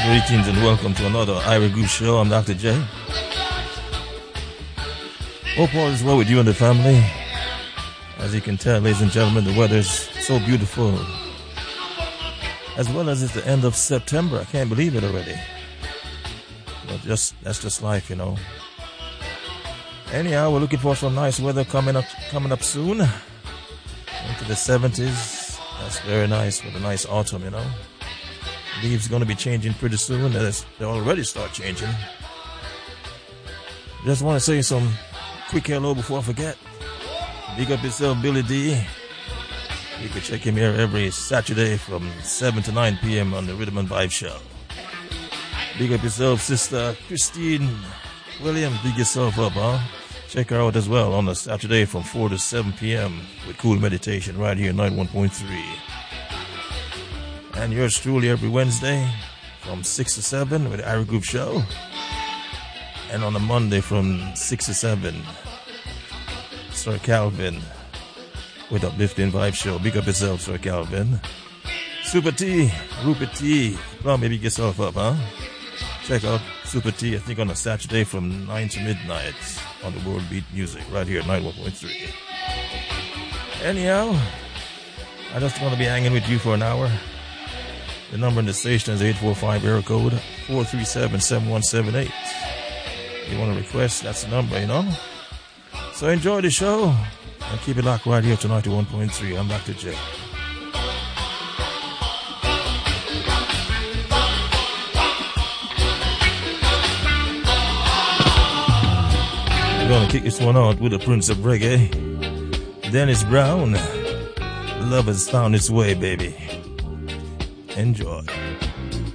Greetings and welcome to another Ira Group show. I'm Dr. J. Hope all is well with you and the family. As you can tell, ladies and gentlemen, the weather is so beautiful. As well as it's the end of September. I can't believe it already. But that's just life, you know. Anyhow, we're looking for some nice weather coming up soon. Into the 70s. That's very nice with a nice autumn, you know. Leaves going to be changing pretty soon. They already start changing. Just want to say some quick hello before I forget. Big up yourself, Billy D. You can check him here every Saturday from 7 to 9 p.m. on the Rhythm and Vibe Show. Big up yourself, Sister Christine Williams. Big yourself up, huh? Check her out as well on a Saturday from 4 to 7 p.m. with Cool Meditation right here at 91.3. And yours truly every Wednesday from 6 to 7 with the Ira Group Show. And on a Monday from 6 to 7, Sir Calvin with Uplifting Vibe Show. Big up yourself, Sir Calvin. Super T, Rupert T. Well, maybe get yourself up, huh? Check out Super T, I think on a Saturday from 9 to midnight on the World Beat Music right here at 91.3. Anyhow, I just want to be hanging with you for an hour. The number in the station is 845 area code 437-7178. You want to request, that's the number, you know. So enjoy the show and keep it locked right here to 91.3. I'm Dr. J. We're going to kick this one out with the Prince of Reggae, Dennis Brown. Love has found its way, baby. Enjoy.